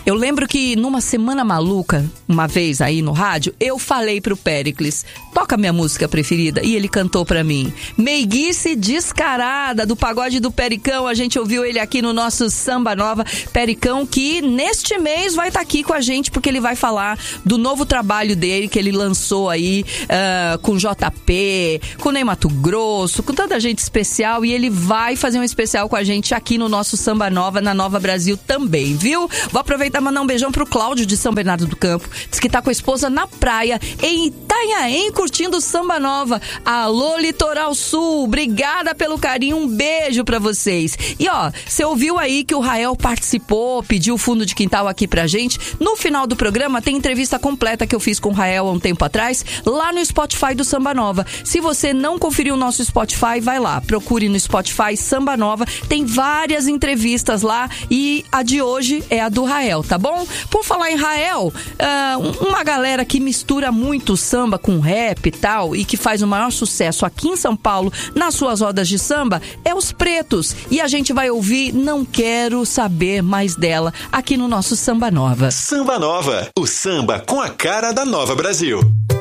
Eu lembro que numa semana maluca, uma vez aí no rádio, eu falei pro Péricles, toca minha música preferida, e ele cantou pra mim. Meiguice Descarada, do Pagode do Pericão. A gente ouviu ele aqui no nosso Samba Nova. Pericão, que neste mês vai estar aqui com a gente, porque ele vai falar do novo trabalho dele, que ele lançou aí com JP, com Ney Matogrosso, com tanta gente especial, e ele vai fazer um especial com a gente aqui no nosso Samba Nova, na Nova Brasil também, viu? Vou aproveitar e mandar um beijão pro Cláudio de São Bernardo do Campo. Diz que tá com a esposa na praia, em Itanhaém, curtindo o Samba Nova. Alô, Litoral Sul, obrigada pelo carinho, um beijo pra vocês. E ó, você ouviu aí que o Rael participou, pediu o fundo de quintal aqui pra gente. No final do programa tem entrevista completa que eu fiz com o Rael há um tempo atrás, lá no Spotify do Samba Nova. Se você não conferiu o nosso Spotify, vai lá, procure no Spotify Samba Nova, tem várias entrevistas lá, e a de hoje é a do Rael, tá bom? Por falar em Rael, uma galera que mistura muito samba com rap e tal, e que faz o maior sucesso aqui em São Paulo nas suas rodas de samba, é os Pretos. E a gente vai ouvir Não Quero Saber Mais Dela aqui no nosso Samba Nova. Samba Nova, o samba com a cara da Nova Brasil.